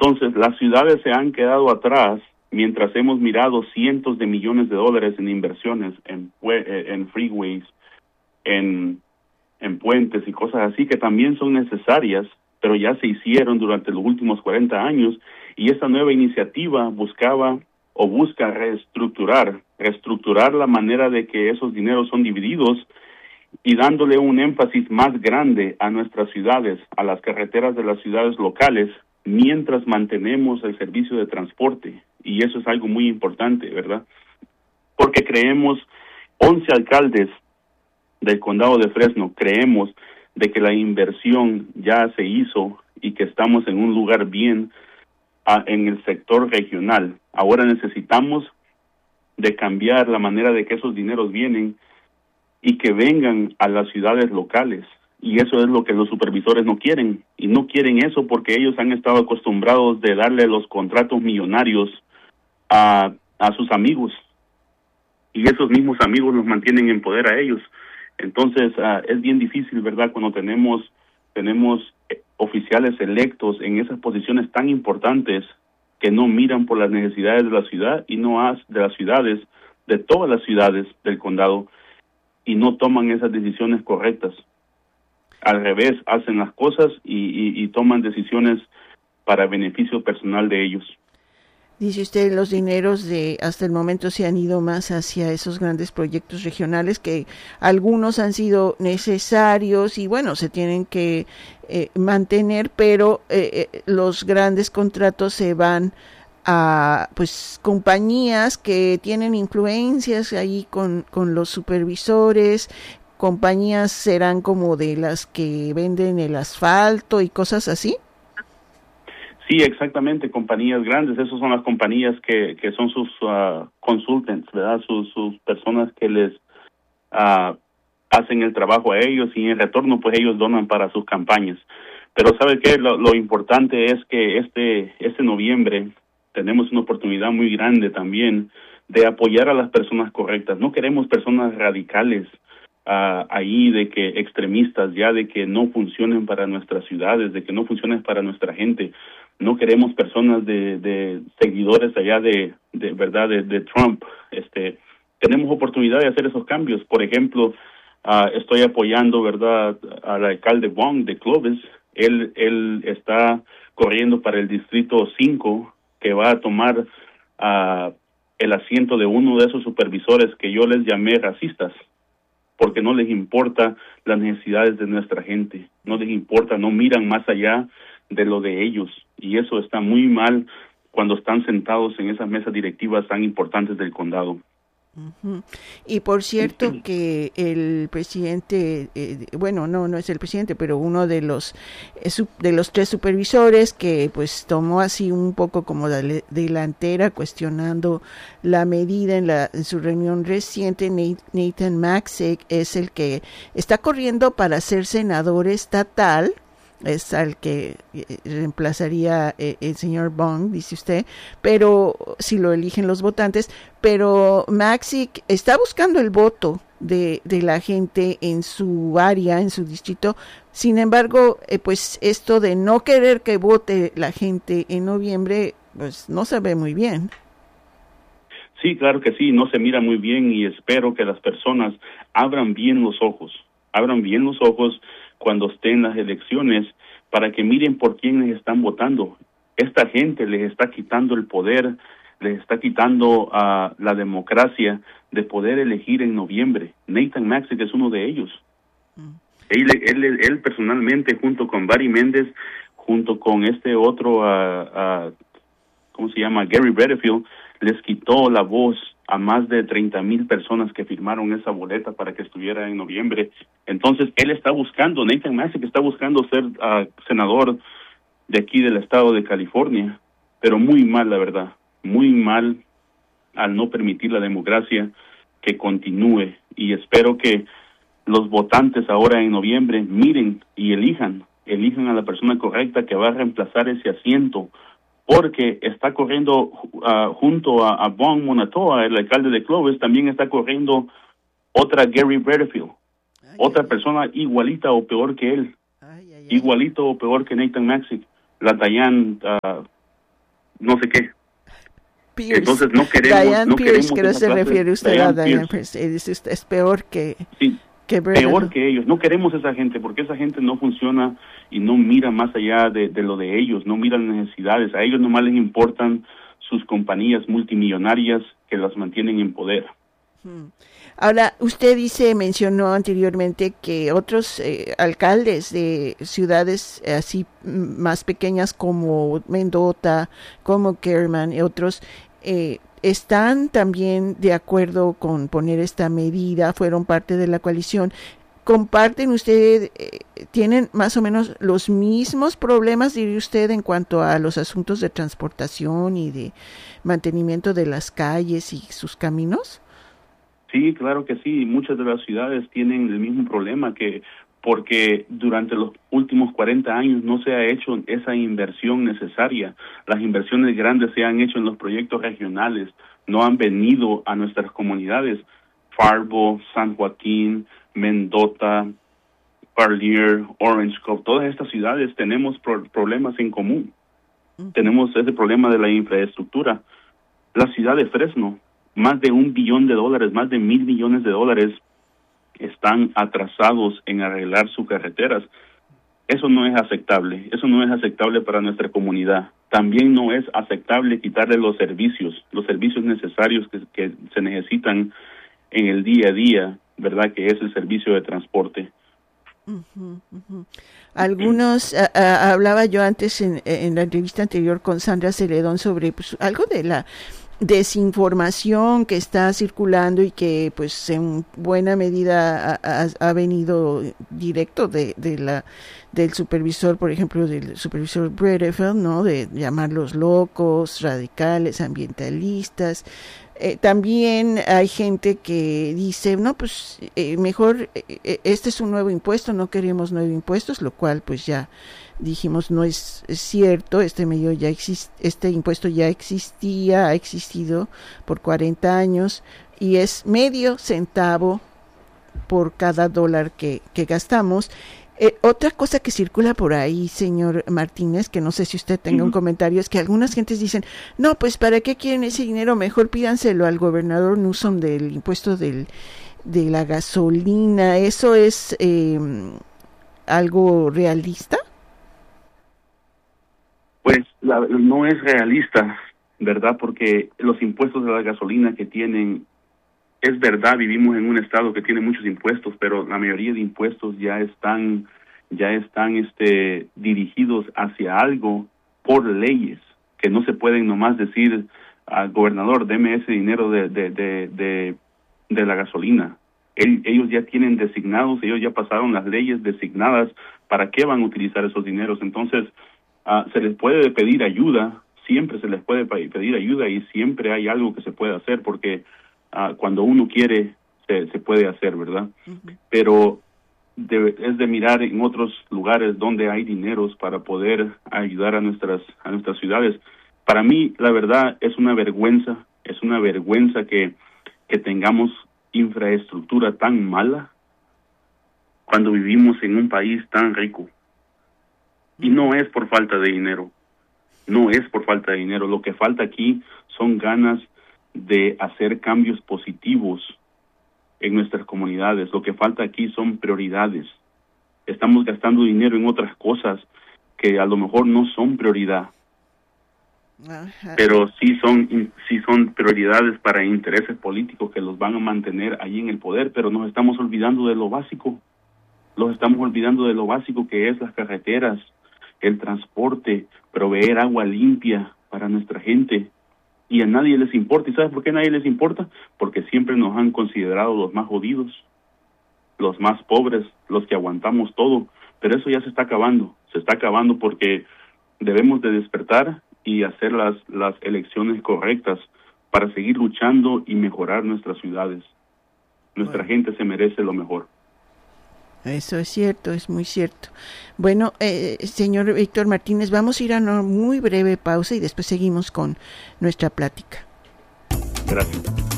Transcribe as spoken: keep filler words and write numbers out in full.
Entonces, las ciudades se han quedado atrás mientras hemos mirado cientos de millones de dólares en inversiones, en, en freeways, en, en puentes y cosas así que también son necesarias, pero ya se hicieron durante los últimos cuarenta años, y esta nueva iniciativa buscaba o busca reestructurar, reestructurar la manera de que esos dineros son divididos y dándole un énfasis más grande a nuestras ciudades, a las carreteras de las ciudades locales, mientras mantenemos el servicio de transporte. Y eso es algo muy importante, ¿verdad? Porque creemos, once alcaldes del condado de Fresno, creemos de que la inversión ya se hizo y que estamos en un lugar bien a, en el sector regional. Ahora necesitamos de cambiar la manera de que esos dineros vienen y que vengan a las ciudades locales. Y eso es lo que los supervisores no quieren. Y no quieren eso porque ellos han estado acostumbrados de darle los contratos millonarios a, a sus amigos. Y esos mismos amigos los mantienen en poder a ellos. Entonces, uh, es bien difícil, ¿verdad?, cuando tenemos tenemos oficiales electos en esas posiciones tan importantes que no miran por las necesidades de la ciudad y no hacen de las ciudades, de todas las ciudades del condado, y no toman esas decisiones correctas. Al revés, hacen las cosas y, y, y toman decisiones para beneficio personal de ellos. Dice usted, los dineros de hasta el momento se han ido más hacia esos grandes proyectos regionales que algunos han sido necesarios y bueno, se tienen que eh, mantener, pero eh, eh, los grandes contratos se van a pues compañías que tienen influencias ahí con, con los supervisores. Compañías serán como de las que venden el asfalto y cosas así. Sí, exactamente, compañías grandes. Esas son las compañías que, que son sus uh, consultants, ¿verdad? Sus, sus personas que les uh, hacen el trabajo a ellos y en retorno pues ellos donan para sus campañas. Pero ¿sabe qué? Lo, lo importante es que este, este noviembre tenemos una oportunidad muy grande también de apoyar a las personas correctas. No queremos personas radicales uh, ahí, de que extremistas ya, de que no funcionen para nuestras ciudades, de que no funcionen para nuestra gente. No queremos personas de, de seguidores allá de, de verdad, de, de Trump. Este, tenemos oportunidad de hacer esos cambios. Por ejemplo, uh, estoy apoyando, verdad, al alcalde Wong de Clovis. Él, él está corriendo para el distrito cinco, que va a tomar uh, el asiento de uno de esos supervisores que yo les llamé racistas, porque no les importa las necesidades de nuestra gente, no les importa, no miran más allá de lo de ellos, y eso está muy mal cuando están sentados en esas mesas directivas tan importantes del condado. Uh-huh. Y por cierto que el presidente, eh, bueno, no, no es el presidente, pero uno de los eh, su, de los tres supervisores que pues tomó así un poco como de, delantera cuestionando la medida en, la, en su reunión reciente, Nathan Maxich, es el que está corriendo para ser senador estatal. Es al que reemplazaría eh, el señor Bong, dice usted, pero si lo eligen los votantes, pero Maxich está buscando el voto de, de la gente en su área, en su distrito. Sin embargo, eh, pues esto de no querer que vote la gente en noviembre, pues no se ve muy bien. Sí, claro que sí, no se mira muy bien, y espero que las personas abran bien los ojos, abran bien los ojos cuando estén las elecciones, para que miren por quién les están votando. Esta gente les está quitando el poder, les está quitando uh, la democracia de poder elegir en noviembre. Nathan Maxich es uno de ellos. Mm. Él, él, él, él personalmente, junto con Barry Méndez, junto con este otro, uh, uh, ¿cómo se llama? Gary Redfield, les quitó la voz a más de treinta mil personas que firmaron esa boleta para que estuviera en noviembre. Entonces, él está buscando, Nathan Maxich está buscando ser uh, senador de aquí del estado de California, pero muy mal, la verdad, muy mal al no permitir la democracia que continúe. Y espero que los votantes ahora en noviembre miren y elijan, elijan a la persona correcta que va a reemplazar ese asiento, porque está corriendo uh, junto a, a Bong Monatoa, el alcalde de Clovis, también está corriendo otra Gary Redfield, ay, otra ay, persona igualita o peor que él, ay, ay, igualito ay. o peor que Nathan Maxich, la Diane uh, no sé qué. Pierce. Entonces no queremos... Diane no Pierce, queremos que no se clase, refiere usted Diane a Diane Pierce. Pierce. Es, es, es peor que... Sí, que peor que ellos. No queremos esa gente, porque esa gente no funciona y no mira más allá de, de lo de ellos, no mira las necesidades. A ellos nomás les importan sus compañías multimillonarias que las mantienen en poder. Ahora, usted dice, mencionó anteriormente que otros eh, alcaldes de ciudades así más pequeñas como Mendota, como Kerman y otros, eh, están también de acuerdo con poner esta medida, fueron parte de la coalición. ¿Comparten ustedes, eh, tienen más o menos los mismos problemas, diría usted, en cuanto a los asuntos de transportación y de mantenimiento de las calles y sus caminos? Sí, claro que sí. Muchas de las ciudades tienen el mismo problema, que porque durante los últimos cuarenta años no se ha hecho esa inversión necesaria. Las inversiones grandes se han hecho en los proyectos regionales, no han venido a nuestras comunidades. Fargo, San Joaquín, Mendota, Parlier, Orange Cove, todas estas ciudades tenemos pro- problemas en común. Uh-huh. Tenemos ese problema de la infraestructura. La ciudad de Fresno, más de un billón de dólares, más de mil millones de dólares están atrasados en arreglar sus carreteras. Eso no es aceptable, eso no es aceptable para nuestra comunidad. También no es aceptable quitarle los servicios, los servicios necesarios que, que se necesitan en el día a día, ¿verdad? Que es el servicio de transporte. Uh-huh, uh-huh. Algunos, a, a, hablaba yo antes en, en la entrevista anterior con Sandra Celedón sobre pues, algo de la desinformación que está circulando y que pues en buena medida ha, ha, ha venido directo de, de la del supervisor, por ejemplo, del supervisor Bredefeld, ¿no? De llamarlos locos, radicales, ambientalistas. Eh, también hay gente que dice, no, pues eh, mejor, eh, este es un nuevo impuesto, no queremos nuevos impuestos, lo cual pues ya dijimos no es, es cierto, este medio ya exist, este impuesto ya existía, ha existido por cuarenta años y es medio centavo por cada dólar que, que gastamos. Eh, otra cosa que circula por ahí, señor Martínez, que no sé si usted tenga uh-huh. un comentario, es que algunas gentes dicen, no, pues ¿para qué quieren ese dinero? Mejor pídanselo al gobernador Newsom del impuesto del, de la gasolina. ¿Eso es eh, algo realista? Pues la, no es realista, ¿verdad? Porque los impuestos de la gasolina que tienen, es verdad, vivimos en un estado que tiene muchos impuestos, pero la mayoría de impuestos ya están, ya están este, dirigidos hacia algo por leyes, que no se pueden nomás decir al gobernador, deme ese dinero de, de, de, de, de la gasolina. El, ellos ya tienen designados, ellos ya pasaron las leyes designadas para qué van a utilizar esos dineros. Entonces, Uh, se les puede pedir ayuda, siempre se les puede pedir ayuda y siempre hay algo que se puede hacer porque uh, cuando uno quiere se, se puede hacer, ¿verdad? Uh-huh. Pero de, es de mirar en otros lugares donde hay dineros para poder ayudar a nuestras a nuestras ciudades. Para mí, la verdad, es una vergüenza, es una vergüenza que, que tengamos infraestructura tan mala cuando vivimos en un país tan rico. Y no es por falta de dinero, no es por falta de dinero. Lo que falta aquí son ganas de hacer cambios positivos en nuestras comunidades. Lo que falta aquí son prioridades. Estamos gastando dinero en otras cosas que a lo mejor no son prioridad, Ajá. pero sí son, sí son prioridades para intereses políticos que los van a mantener ahí en el poder, pero nos estamos olvidando de lo básico. Los estamos olvidando de lo básico que es las carreteras, el transporte, proveer agua limpia para nuestra gente, y a nadie les importa. ¿Y sabes por qué a nadie les importa? Porque siempre nos han considerado los más jodidos, los más pobres, los que aguantamos todo, pero eso ya se está acabando, se está acabando porque debemos de despertar y hacer las, las elecciones correctas para seguir luchando y mejorar nuestras ciudades. Nuestra bueno. gente se merece lo mejor. Eso es cierto, es muy cierto. Bueno, eh, señor Víctor Martínez, vamos a ir a una muy breve pausa y después seguimos con nuestra plática. Gracias.